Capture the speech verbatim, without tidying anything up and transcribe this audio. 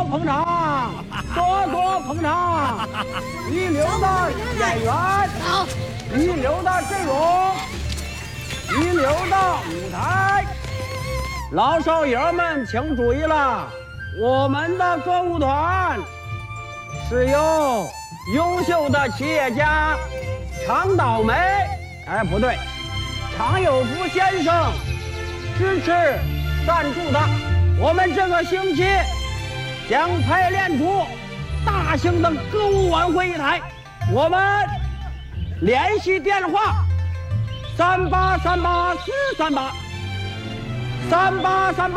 捧场，多多捧场！一流的演员，一流的阵容，一流的舞台。老少爷儿们请注意了，我们的歌舞团是由优秀的企业家常倒霉，哎，不对，常有福先生支持赞助的。我们这个星期将排练出大型的歌舞晚会一台，我们联系电话三八三八四三八三八三八。